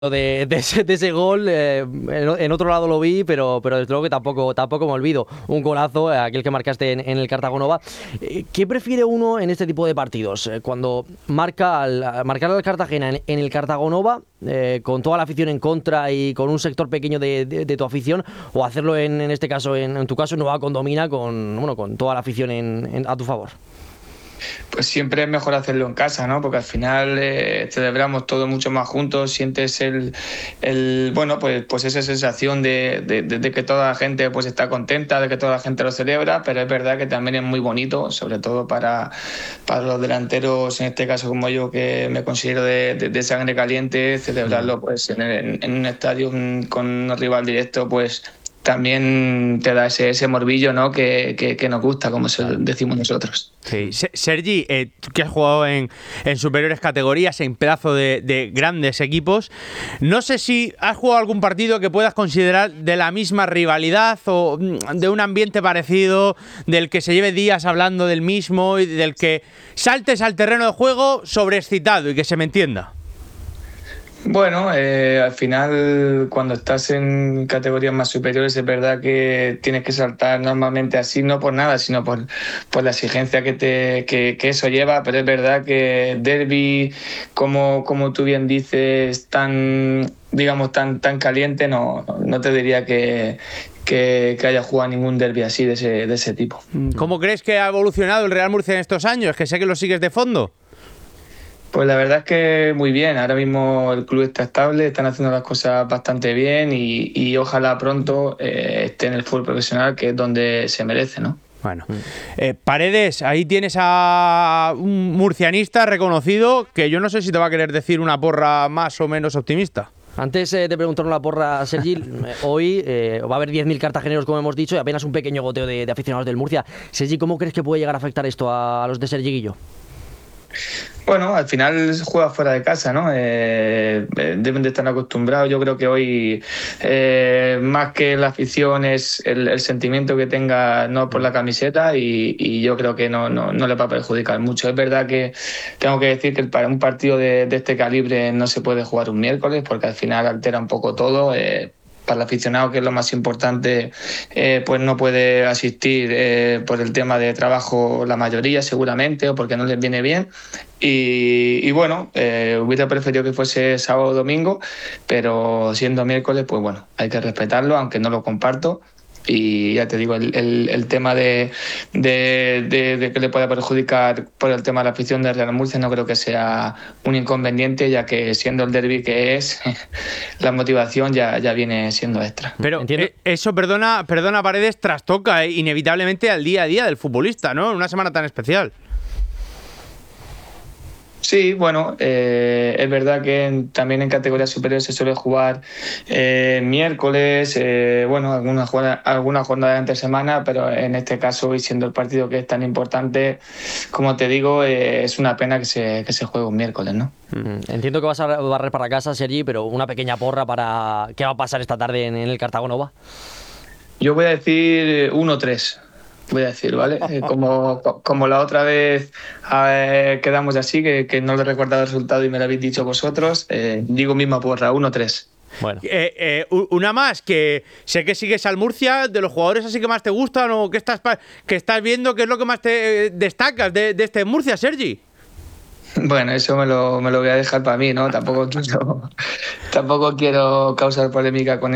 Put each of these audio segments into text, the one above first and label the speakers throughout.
Speaker 1: de ese gol, en otro lado lo vi, pero desde luego que tampoco me olvido. Un golazo, aquel que marcaste en el Cartagonova. ¿Qué prefiere uno en este tipo de partidos? Cuando marcar al Cartagena en el Cartagonova, con toda la afición en contra y con un sector pequeño de tu afición, o hacerlo en este caso, en tu caso, en Nueva Condomina, con toda la afición a tu favor.
Speaker 2: Pues siempre es mejor hacerlo en casa, ¿no? Porque al final celebramos todo mucho más juntos, sientes pues esa sensación de que toda la gente pues está contenta, de que toda la gente lo celebra, pero es verdad que también es muy bonito, sobre todo para los delanteros, en este caso como yo, que me considero de sangre caliente, celebrarlo pues en un estadio con un rival directo, pues también te da ese morbillo, ¿no? que nos gusta, como decimos nosotros.
Speaker 3: Sí. Sergi, tú que has jugado en superiores categorías, en pedazo de grandes equipos, no sé si has jugado algún partido que puedas considerar de la misma rivalidad o de un ambiente parecido, del que se lleve días hablando del mismo y del que saltes al terreno de juego sobreexcitado, y que se me entienda.
Speaker 2: Bueno, al final cuando estás en categorías más superiores es verdad que tienes que saltar normalmente así, no por nada, sino por la exigencia que eso lleva, pero es verdad que derbi, como tú bien dices, tan caliente, no te diría que haya jugado ningún derbi así de ese tipo.
Speaker 3: ¿Cómo crees que ha evolucionado el Real Murcia en estos años? Que sé que lo sigues de fondo.
Speaker 2: Pues la verdad es que muy bien, ahora mismo el club está estable, están haciendo las cosas bastante bien y ojalá pronto esté en el fútbol profesional, que es donde se merece, ¿no?
Speaker 3: Bueno, Paredes, ahí tienes a un murcianista reconocido que yo no sé si te va a querer decir una porra más o menos optimista.
Speaker 1: Antes de preguntar una porra, Sergi, hoy va a haber 10.000 cartageneros, como hemos dicho, y apenas un pequeño goteo de aficionados del Murcia. Sergi, ¿cómo crees que puede llegar a afectar esto a los de Sergi Guillo?
Speaker 2: Bueno, al final juega fuera de casa, ¿no? Deben de estar acostumbrados. Yo creo que hoy, más que la afición, es el sentimiento que tenga, no por la camiseta, y yo creo que no le va a perjudicar mucho. Es verdad que tengo que decir que para un partido de este calibre no se puede jugar un miércoles, porque al final altera un poco todo. Para el aficionado, que es lo más importante, pues no puede asistir por el tema de trabajo la mayoría, seguramente, o porque no les viene bien. Y bueno, hubiera preferido que fuese sábado o domingo, pero siendo miércoles, pues bueno, hay que respetarlo, aunque no lo comparto. Y ya te digo, el tema de que le pueda perjudicar por el tema de la afición de Real Murcia no creo que sea un inconveniente, ya que siendo el derbi que es, la motivación ya viene siendo extra.
Speaker 3: Pero eso, perdona Paredes, trastoca inevitablemente al día a día del futbolista, ¿no? En una semana tan especial.
Speaker 2: Sí, bueno, es verdad que también en categorías superiores se suele jugar miércoles, alguna jornada de entre semana, pero en este caso, y siendo el partido que es tan importante, como te digo, es una pena que se juegue un miércoles, ¿no?
Speaker 1: Entiendo que vas a barrer para casa, Sergi, pero una pequeña porra para qué va a pasar esta tarde en el Cartagonova.
Speaker 2: Yo voy a decir 1-3. Voy a decir, ¿vale? Como la otra vez quedamos así, que no le he recordado el resultado y me lo habéis dicho vosotros, digo misma porra, 1-3.
Speaker 1: Bueno.
Speaker 3: Una más, que sé que sigues al Murcia, de los jugadores así que más te gustan o que estás viendo, ¿qué es lo que más te destacas de este Murcia, Sergi?
Speaker 2: Bueno, eso me lo voy a dejar para mí, ¿no? Tampoco quiero causar polémica con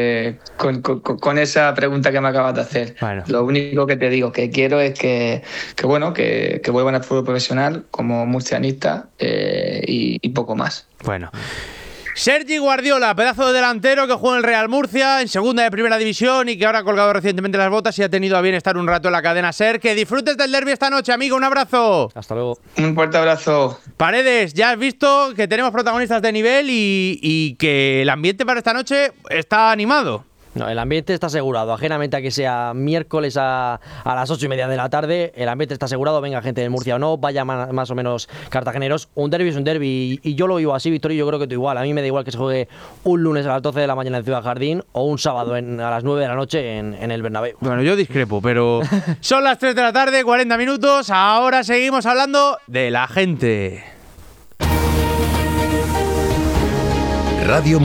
Speaker 2: esa pregunta que me acabas de hacer.
Speaker 3: Bueno.
Speaker 2: Lo único que te digo que quiero es que vuelvan al fútbol profesional como murcianista y poco más.
Speaker 3: Bueno. Sergi Guardiola, pedazo de delantero que juega en el Real Murcia, en segunda de primera división, y que ahora ha colgado recientemente las botas y ha tenido a bien estar un rato en la cadena SER. Que disfrutes del derbi esta noche, amigo. Un abrazo.
Speaker 1: Hasta luego.
Speaker 2: Un fuerte abrazo.
Speaker 3: Paredes, ya has visto que tenemos protagonistas de nivel y que el ambiente para esta noche está animado.
Speaker 1: No, el ambiente está asegurado, ajenamente a que sea miércoles a las 8:30 de la tarde, el ambiente está asegurado, venga gente de Murcia o no, vaya más o menos cartageneros, un derbi es un derbi, y yo lo vivo así, Victorio, yo creo que tú igual, a mí me da igual que se juegue un lunes a las 12 de la mañana en Ciudad Jardín o un sábado a las 9 de la noche en el Bernabéu.
Speaker 3: Bueno, yo discrepo, pero son las 3 de la tarde, 40 minutos, ahora seguimos hablando de la gente.
Speaker 4: Radio